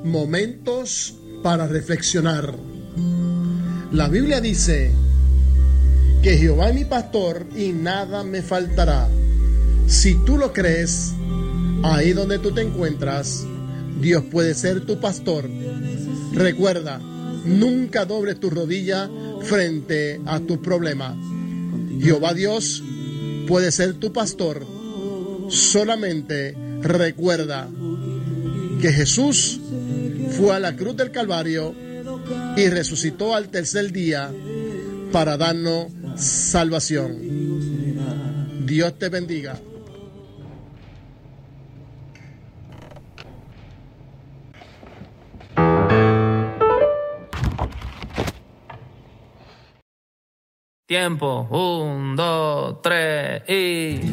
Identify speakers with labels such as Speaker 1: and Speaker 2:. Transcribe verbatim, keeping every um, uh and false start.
Speaker 1: momentos para reflexionar. La Biblia dice que Jehová es mi pastor y nada me faltará. Si tú lo crees, ahí donde tú te encuentras, Dios puede ser tu pastor. Recuerda, nunca dobles tu rodilla frente a tu problema. Jehová Dios puede ser tu pastor. Solamente recuerda que Jesús fue a la cruz del Calvario y resucitó al tercer día para darnos salvación. Dios te bendiga.
Speaker 2: Tiempo, un, dos, tres y...